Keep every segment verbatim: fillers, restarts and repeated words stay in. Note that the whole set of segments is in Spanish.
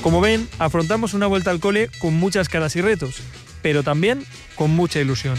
Como ven, afrontamos una vuelta al cole con muchas caras y retos, pero también con mucha ilusión.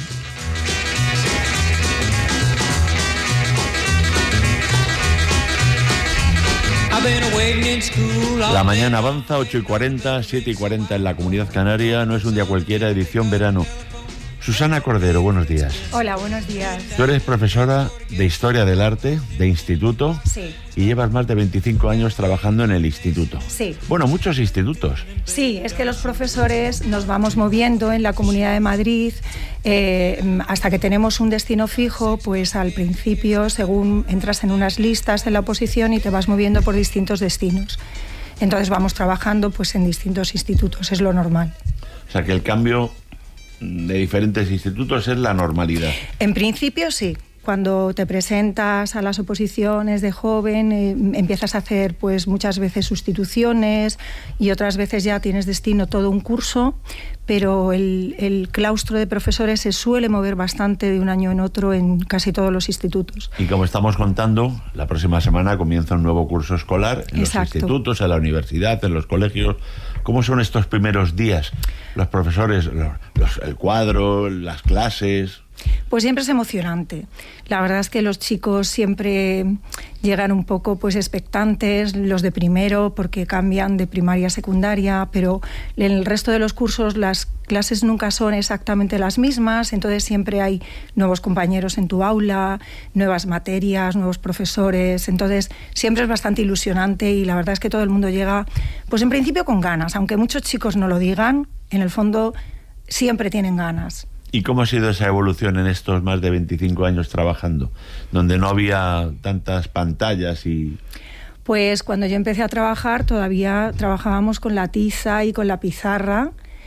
La mañana avanza, ocho y cuarenta, siete y cuarenta en la Comunidad Canaria. No es un día cualquiera, edición verano. Susana Cordero, buenos días. Hola, buenos días. Tú eres profesora de Historia del Arte, de instituto. Sí. Y llevas más de veinticinco años trabajando en el instituto. Sí. Bueno, muchos institutos. Sí, es que los profesores nos vamos moviendo en la Comunidad de Madrid eh, hasta que tenemos un destino fijo, pues al principio, según entras en unas listas en la oposición y te vas moviendo por distintos destinos. Entonces vamos trabajando pues en distintos institutos, es lo normal. O sea que el cambio de diferentes institutos es la normalidad. En principio sí. Cuando te presentas a las oposiciones de joven, eh, empiezas a hacer pues muchas veces sustituciones y otras veces ya tienes destino todo un curso, pero el, el claustro de profesores se suele mover bastante de un año en otro en casi todos los institutos. Y como estamos contando, la próxima semana comienza un nuevo curso escolar en Exacto. los institutos, en la universidad, en los colegios. ¿Cómo son estos primeros días? Los profesores, los, los, el cuadro, las clases... Pues siempre es emocionante. La verdad es que los chicos siempre llegan un poco pues expectantes, los de primero porque cambian de primaria a secundaria, pero en el resto de los cursos las clases nunca son exactamente las mismas, entonces siempre hay nuevos compañeros en tu aula, nuevas materias, nuevos profesores, entonces siempre es bastante ilusionante y la verdad es que todo el mundo llega, pues en principio con ganas, aunque muchos chicos no lo digan, en el fondo siempre tienen ganas. ¿Y cómo ha sido esa evolución en estos más de veinticinco años trabajando, donde no había tantas pantallas y...? Pues cuando yo empecé a trabajar todavía trabajábamos con la tiza y con la pizarra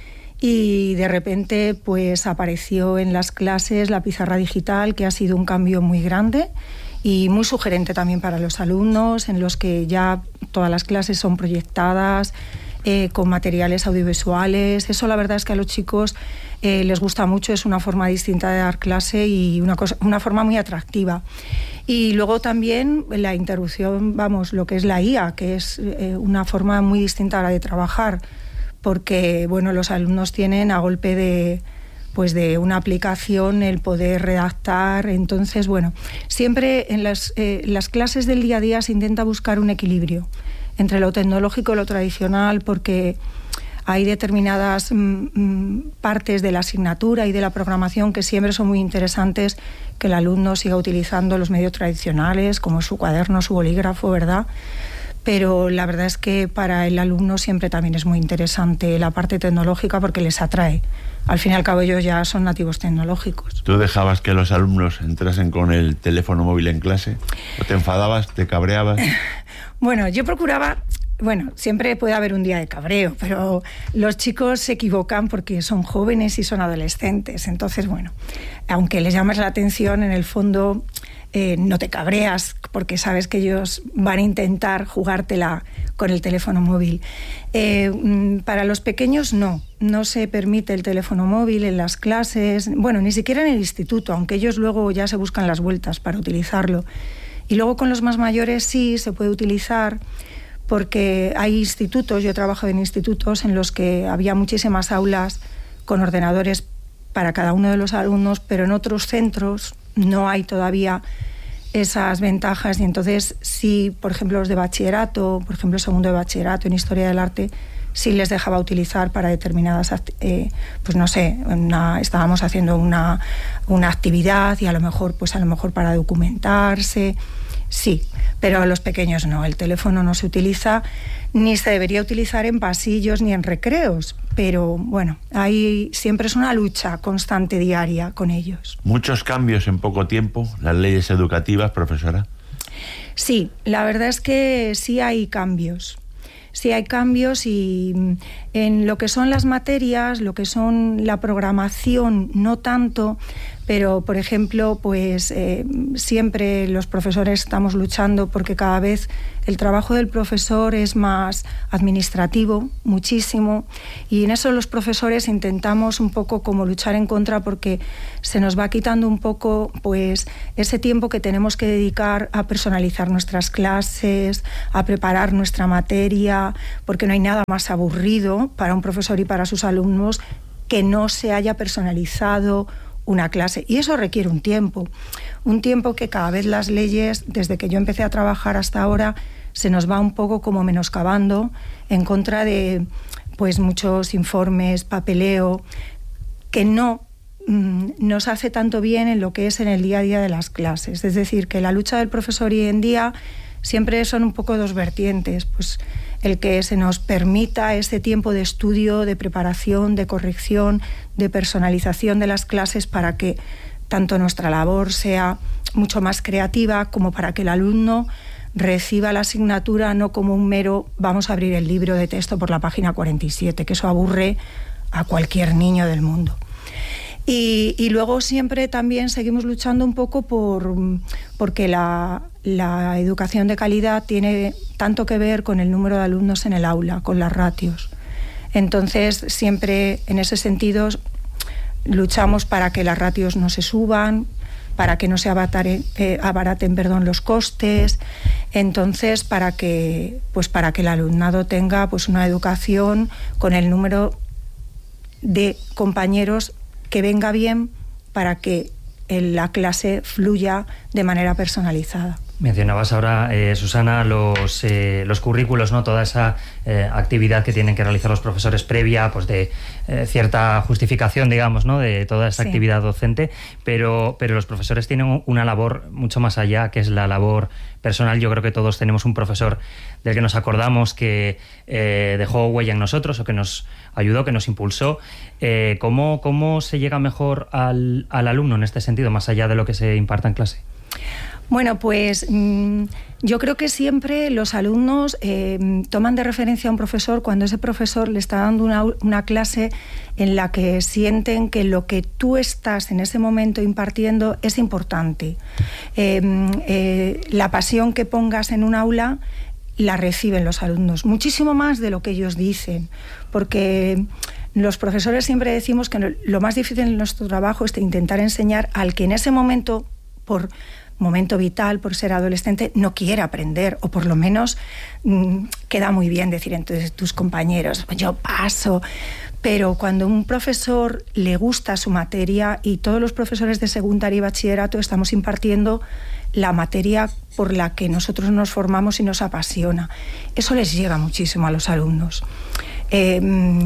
y de repente pues apareció en las clases la pizarra digital, que ha sido un cambio muy grande y muy sugerente también para los alumnos, en los que ya todas las clases son proyectadas, Eh, con materiales audiovisuales. Eso la verdad es que a los chicos eh, les gusta mucho, es una forma distinta de dar clase y una, cosa, una forma muy atractiva. Y luego también la interrupción, vamos, lo que es la I A, que es eh, una forma muy distinta a la de trabajar, porque bueno, los alumnos tienen a golpe de pues de una aplicación el poder redactar, entonces bueno, siempre en las, eh, las clases del día a día se intenta buscar un equilibrio entre lo tecnológico y lo tradicional, porque hay determinadas mm, partes de la asignatura y de la programación que siempre son muy interesantes que el alumno siga utilizando los medios tradicionales, como su cuaderno, su bolígrafo, ¿verdad? Pero la verdad es que para el alumno siempre también es muy interesante la parte tecnológica porque les atrae. Al fin y al cabo ellos ya son nativos tecnológicos. ¿Tú dejabas que los alumnos entrasen con el teléfono móvil en clase? ¿O te enfadabas, te cabreabas? Bueno, yo procuraba... Bueno, siempre puede haber un día de cabreo, pero los chicos se equivocan porque son jóvenes y son adolescentes. Entonces, bueno, aunque les llames la atención, en el fondo eh, no te cabreas porque sabes que ellos van a intentar jugártela con el teléfono móvil. Eh, para los pequeños no, no se permite el teléfono móvil en las clases, bueno, ni siquiera en el instituto, aunque ellos luego ya se buscan las vueltas para utilizarlo. Y luego con los más mayores sí se puede utilizar, porque hay institutos, yo trabajo en institutos en los que había muchísimas aulas con ordenadores para cada uno de los alumnos, pero en otros centros no hay todavía esas ventajas y entonces sí, por ejemplo, los de bachillerato, por ejemplo, segundo de bachillerato en Historia del Arte, sí les dejaba utilizar para determinadas, eh, pues no sé, una, estábamos haciendo una, una actividad y a lo mejor, pues a lo mejor para documentarse. Sí, pero a los pequeños no. El teléfono no se utiliza, ni se debería utilizar en pasillos ni en recreos. Pero bueno, ahí siempre es una lucha constante, diaria, con ellos. ¿Muchos cambios en poco tiempo? ¿Las leyes educativas, profesora? Sí, la verdad es que sí hay cambios. Sí hay cambios y en lo que son las materias, lo que son la programación, no tanto, pero por ejemplo, pues eh, siempre los profesores estamos luchando porque cada vez el trabajo del profesor es más administrativo, muchísimo, y en eso los profesores intentamos un poco como luchar en contra porque se nos va quitando un poco pues ese tiempo que tenemos que dedicar a personalizar nuestras clases, a preparar nuestra materia, porque no hay nada más aburrido para un profesor y para sus alumnos que no se haya personalizado una clase. Y eso requiere un tiempo, un tiempo que cada vez las leyes, desde que yo empecé a trabajar hasta ahora, se nos va un poco como menoscabando en contra de pues muchos informes, papeleo, que no mm, nos hace tanto bien en lo que es en el día a día de las clases. Es decir, que la lucha del profesor hoy en día siempre son un poco dos vertientes, pues el que se nos permita ese tiempo de estudio, de preparación, de corrección, de personalización de las clases para que tanto nuestra labor sea mucho más creativa como para que el alumno reciba la asignatura no como un mero vamos a abrir el libro de texto por la página cuarenta y siete, que eso aburre a cualquier niño del mundo. Y, y luego siempre también seguimos luchando un poco por porque la, la educación de calidad tiene tanto que ver con el número de alumnos en el aula, con las ratios. Entonces siempre en ese sentido luchamos para que las ratios no se suban, para que no se abatare, eh, abaraten perdón, los costes, entonces para que, pues para que el alumnado tenga pues una educación con el número de compañeros que venga bien para que la clase fluya de manera personalizada. Mencionabas ahora, eh, Susana, los, eh, los currículos, ¿no? Toda esa eh, actividad que tienen que realizar los profesores previa, pues de eh, cierta justificación, digamos, ¿no? De toda esa sí. actividad docente, pero, pero los profesores tienen una labor mucho más allá, que es la labor personal. Yo creo que todos tenemos un profesor del que nos acordamos que eh, dejó huella en nosotros o que nos ayudó, que nos impulsó. Eh, ¿cómo, ¿Cómo se llega mejor al, al alumno en este sentido, más allá de lo que se imparta en clase? Bueno, pues mmm, yo creo que siempre los alumnos eh, toman de referencia a un profesor cuando ese profesor le está dando una, una clase en la que sienten que lo que tú estás en ese momento impartiendo es importante. Eh, eh, la pasión que pongas en un aula la reciben los alumnos, muchísimo más de lo que ellos dicen, porque los profesores siempre decimos que lo más difícil en nuestro trabajo es intentar enseñar al que en ese momento, por momento vital, por ser adolescente, no quiere aprender, o por lo menos mmm, queda muy bien decir entonces tus compañeros, yo paso, pero cuando a un profesor le gusta su materia, y todos los profesores de secundaria y bachillerato estamos impartiendo la materia por la que nosotros nos formamos y nos apasiona, eso les llega muchísimo a los alumnos. Eh,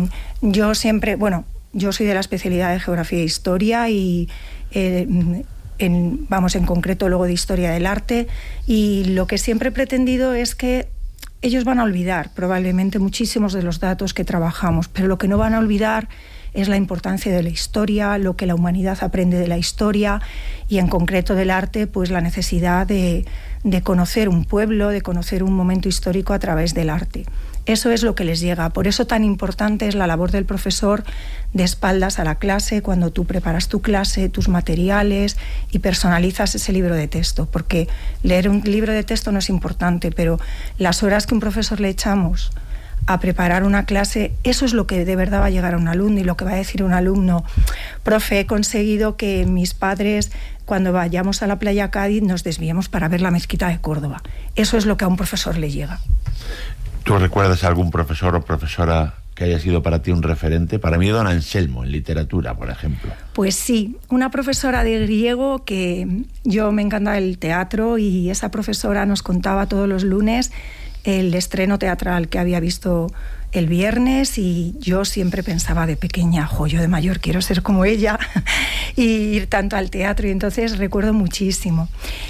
yo siempre, bueno, yo soy de la especialidad de Geografía e Historia y eh, En, vamos, en concreto luego de Historia del Arte, y lo que siempre he pretendido es que ellos van a olvidar probablemente muchísimos de los datos que trabajamos, pero lo que no van a olvidar es la importancia de la historia, lo que la humanidad aprende de la historia, y en concreto del arte, pues la necesidad de, de conocer un pueblo, de conocer un momento histórico a través del arte. Eso es lo que les llega. Por eso tan importante es la labor del profesor de espaldas a la clase, cuando tú preparas tu clase, tus materiales y personalizas ese libro de texto. Porque leer un libro de texto no es importante, pero las horas que un profesor le echamos a preparar una clase, eso es lo que de verdad va a llegar a un alumno, y lo que va a decir un alumno: profe, he conseguido que mis padres, cuando vayamos a la playa Cádiz, nos desviemos para ver la mezquita de Córdoba. Eso es lo que a un profesor le llega. ¿Tú recuerdas a algún profesor o profesora que haya sido para ti un referente? Para mí, don Anselmo, en literatura, por ejemplo. Pues sí, una profesora de griego, que yo me encanta el teatro, y esa profesora nos contaba todos los lunes el estreno teatral que había visto el viernes, y yo siempre pensaba de pequeña, jo, yo de mayor quiero ser como ella y ir tanto al teatro, y entonces recuerdo muchísimo.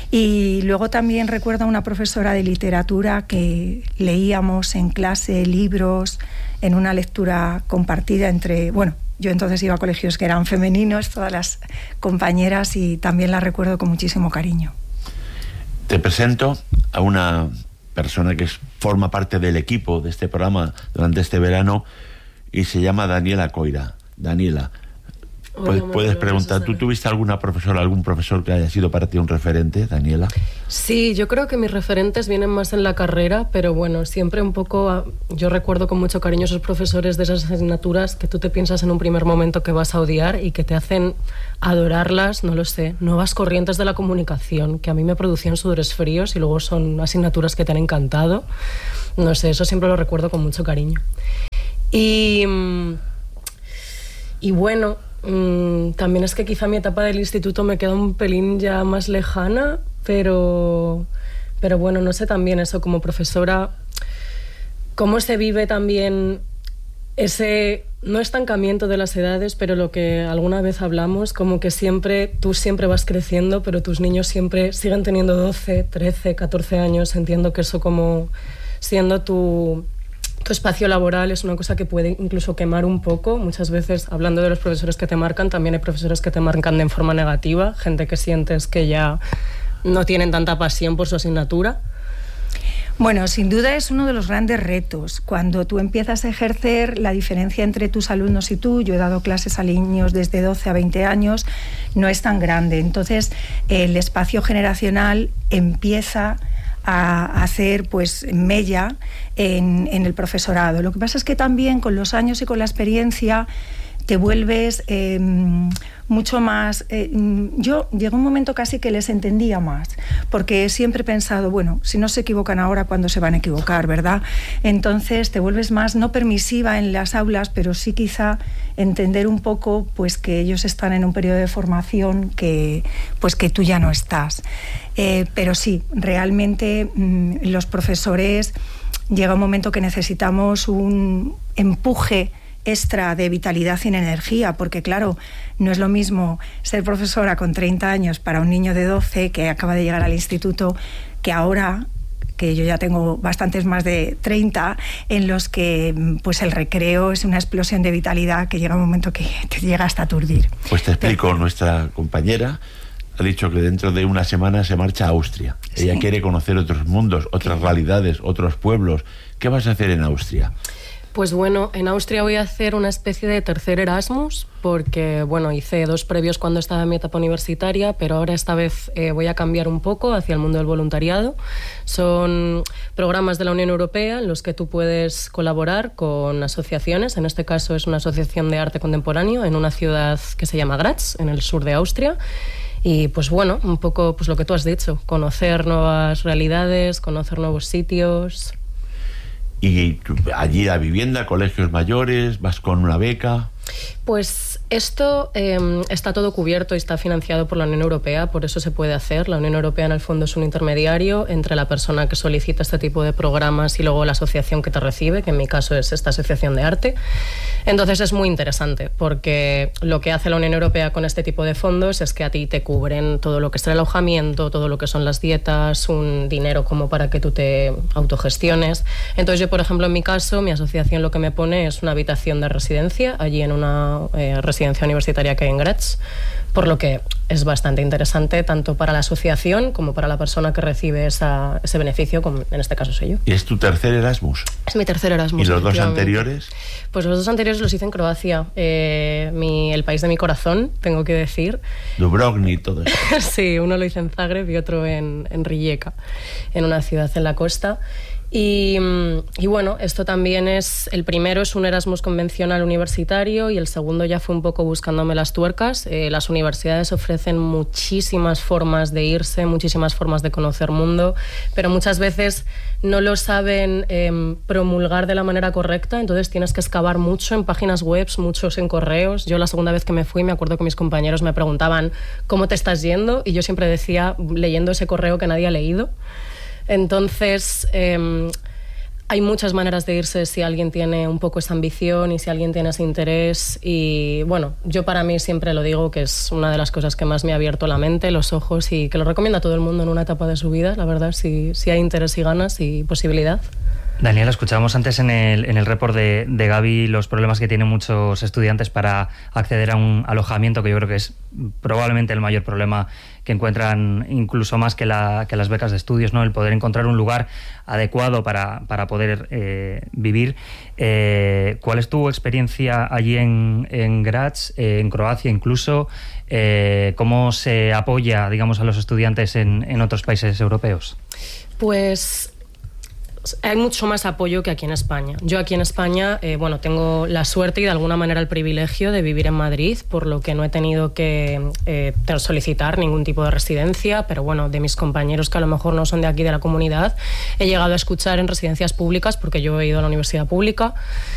Y luego también recuerdo a una profesora de literatura que leíamos en clase libros en una lectura compartida entre, bueno, yo entonces iba a colegios que eran femeninos, todas las compañeras, y también la recuerdo con muchísimo cariño. Te presento a una persona que es, forma parte del equipo de este programa durante este verano, y se llama Daniela Coira. Daniela, Pues puedes preguntar, ¿tú tuviste alguna profesora, algún profesor que haya sido para ti un referente, Daniela? Sí, yo creo que mis referentes vienen más en la carrera, pero bueno, siempre un poco, yo recuerdo con mucho cariño esos profesores de esas asignaturas que tú te piensas en un primer momento que vas a odiar y que te hacen adorarlas, no lo sé, nuevas corrientes de la comunicación, que a mí me producían sudores fríos y luego son asignaturas que te han encantado. No sé, eso siempre lo recuerdo con mucho cariño. Y, y bueno... Mm, también es que quizá mi etapa del instituto me queda un pelín ya más lejana, pero, pero bueno, no sé también eso como profesora, cómo se vive también ese, no estancamiento de las edades, pero lo que alguna vez hablamos, como que siempre, tú siempre vas creciendo, pero tus niños siempre siguen teniendo doce, trece, catorce años. Entiendo que eso como siendo tu... Tu espacio laboral es una cosa que puede incluso quemar un poco. Muchas veces, hablando de los profesores que te marcan, también hay profesores que te marcan de forma negativa, gente que sientes que ya no tienen tanta pasión por su asignatura. Bueno, sin duda es uno de los grandes retos. Cuando tú empiezas a ejercer, la diferencia entre tus alumnos y tú, yo he dado clases a niños desde doce a veinte años, no es tan grande. Entonces, el espacio generacional empieza a hacer pues mella en, en el profesorado. Lo que pasa es que también con los años y con la experiencia te vuelves eh, mucho más... Eh, yo llegó un momento casi que les entendía más, porque siempre he pensado, bueno, si no se equivocan ahora, ¿cuándo se van a equivocar, verdad? Entonces te vuelves más, no permisiva en las aulas, pero sí quizá entender un poco pues que ellos están en un periodo de formación que, pues, que tú ya no estás. Eh, pero sí, realmente mmm, los profesores llega un momento que necesitamos un empuje extra de vitalidad y energía, porque claro, no es lo mismo ser profesora con treinta años para un niño de doce que acaba de llegar al instituto, que ahora, que yo ya tengo bastantes más de treinta, en los que pues el recreo es una explosión de vitalidad que llega un momento que te llega hasta aturdir. Pues te explico, Pero, nuestra compañera ha dicho que dentro de una semana se marcha a Austria. Sí. Ella quiere conocer otros mundos, otras realidades, otros pueblos. ¿Qué vas a hacer en Austria? Pues bueno, en Austria voy a hacer una especie de tercer Erasmus, porque bueno, hice dos previos cuando estaba en mi etapa universitaria, pero ahora esta vez eh, voy a cambiar un poco hacia el mundo del voluntariado. Son programas de la Unión Europea en los que tú puedes colaborar con asociaciones. En este caso es una asociación de arte contemporáneo en una ciudad que se llama Graz, en el sur de Austria. Y pues bueno, un poco pues lo que tú has dicho, conocer nuevas realidades, conocer nuevos sitios. ¿Y allí la vivienda, colegios mayores, vas con una beca? Pues esto eh, está todo cubierto y está financiado por la Unión Europea, por eso se puede hacer. La Unión Europea en el fondo es un intermediario entre la persona que solicita este tipo de programas y luego la asociación que te recibe, que en mi caso es esta asociación de arte. Entonces es muy interesante porque lo que hace la Unión Europea con este tipo de fondos es que a ti te cubren todo lo que es el alojamiento, todo lo que son las dietas, un dinero como para que tú te autogestiones. Entonces yo, por ejemplo, en mi caso, mi asociación lo que me pone es una habitación de residencia allí en una eh, residencia universitaria que hay en Graz, por lo que es bastante interesante tanto para la asociación como para la persona que recibe esa, ese beneficio, como en este caso soy yo. ¿Y es tu tercer Erasmus? Es mi tercer Erasmus. ¿Y los dos anteriores? Pues los dos anteriores los hice en Croacia, eh, mi, el país de mi corazón, tengo que decir. Dubrovnik, todo eso. Sí, uno lo hice en Zagreb y otro en, en Rijeka, en una ciudad en la costa. Y, y bueno, esto también es, el primero es un Erasmus convencional universitario y el segundo ya fue un poco buscándome las tuercas. Eh, las universidades ofrecen muchísimas formas de irse, muchísimas formas de conocer mundo, pero muchas veces no lo saben eh, promulgar de la manera correcta, entonces tienes que excavar mucho en páginas web, muchos en correos. Yo la segunda vez que me fui me acuerdo que mis compañeros me preguntaban ¿cómo te estás yendo? Y yo siempre decía, leyendo ese correo que nadie ha leído. Entonces, eh, hay muchas maneras de irse si alguien tiene un poco esa ambición y si alguien tiene ese interés. Y bueno, yo para mí siempre lo digo que es una de las cosas que más me ha abierto la mente, los ojos, y que lo recomiendo a todo el mundo en una etapa de su vida, la verdad, si, si hay interés y ganas y posibilidad. Daniela, escuchábamos antes en el, en el report de, de Gaby los problemas que tienen muchos estudiantes para acceder a un alojamiento, que yo creo que es probablemente el mayor problema que encuentran, incluso más que, la, que las becas de estudios, ¿no? El poder encontrar un lugar adecuado para, para poder eh, vivir. Eh, ¿Cuál es tu experiencia allí en, en Graz, eh, en Croacia incluso? Eh, ¿Cómo se apoya, digamos, a los estudiantes en, en otros países europeos? Pues hay mucho más apoyo que aquí en España. Yo aquí en España, eh, bueno, tengo la suerte y de alguna manera el privilegio de vivir en Madrid, por lo que no he tenido que eh, solicitar ningún tipo de residencia, pero bueno, de mis compañeros que a lo mejor no son de aquí de la comunidad, he llegado a escuchar en residencias públicas, porque yo he ido a la universidad pública,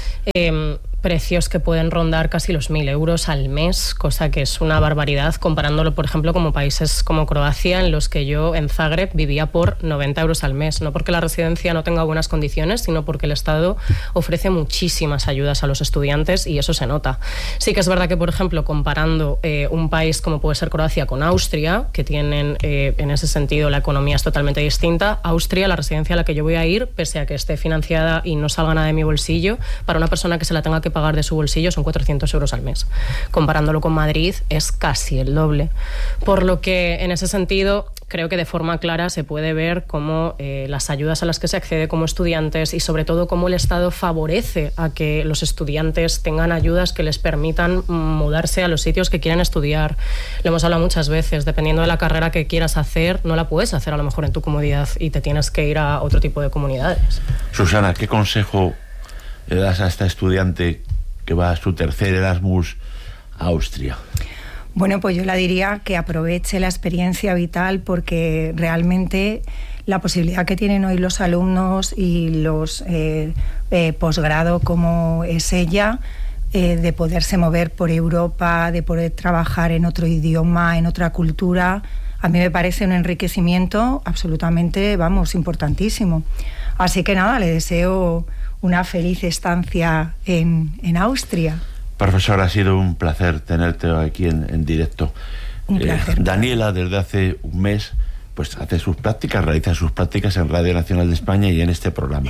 eh, precios que pueden rondar casi los mil euros al mes, cosa que es una barbaridad comparándolo, por ejemplo, como países como Croacia, en los que yo en Zagreb vivía por noventa euros al mes. No porque la residencia no tenga buenas condiciones, sino porque el Estado ofrece muchísimas ayudas a los estudiantes y eso se nota. Sí que es verdad que, por ejemplo, comparando eh, un país como puede ser Croacia con Austria, que tienen eh, en ese sentido la economía es totalmente distinta, Austria, la residencia a la que yo voy a ir, pese a que esté financiada y no salga nada de mi bolsillo, para una persona que se la tenga que pagar de su bolsillo son cuatrocientos euros al mes. Comparándolo con Madrid es casi el doble. Por lo que en ese sentido creo que de forma clara se puede ver cómo eh, las ayudas a las que se accede como estudiantes y sobre todo cómo el Estado favorece a que los estudiantes tengan ayudas que les permitan mudarse a los sitios que quieren estudiar. Lo hemos hablado muchas veces, dependiendo de la carrera que quieras hacer, no la puedes hacer a lo mejor en tu comodidad y te tienes que ir a otro tipo de comunidades. Susana, ¿qué consejo le das a esta estudiante que va a su tercer Erasmus a Austria? Bueno, pues yo le diría que aproveche la experiencia vital, porque realmente la posibilidad que tienen hoy los alumnos y los eh, eh, posgrado como es ella, eh, de poderse mover por Europa, de poder trabajar en otro idioma, en otra cultura, a mí me parece un enriquecimiento absolutamente, vamos, importantísimo. Así que nada, le deseo una feliz estancia en, en Austria. Profesor, ha sido un placer tenerte aquí en, en directo. Un placer. Eh, Daniela, desde hace un mes, pues hace sus prácticas, realiza sus prácticas en Radio Nacional de España y en este programa.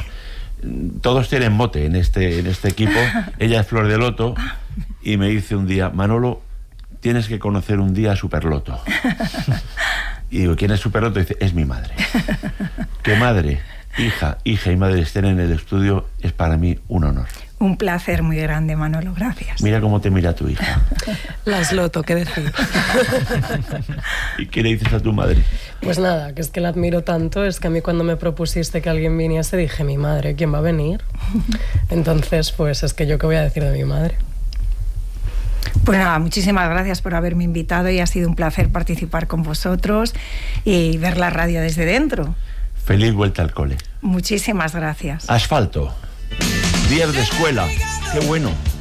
Todos tienen mote en este, en este equipo. Ella es Flor de Loto y me dice un día: Manolo, tienes que conocer un día a Superloto. Y digo: ¿quién es Superloto? Y dice: es mi madre. Que madre, hija, hija y madre estén en el estudio es para mí un honor. Un placer muy grande, Manolo, gracias. Mira cómo te mira tu hija. Las Loto, ¿qué decir? ¿Y qué le dices a tu madre? Pues nada, que es que la admiro tanto, es que a mí cuando me propusiste que alguien viniese dije: mi madre, ¿quién va a venir? Entonces, pues es que yo qué voy a decir de mi madre. Pues nada, muchísimas gracias por haberme invitado y ha sido un placer participar con vosotros y ver la radio desde dentro. Feliz vuelta al cole. Muchísimas gracias. Asfalto. Días de escuela. Qué bueno.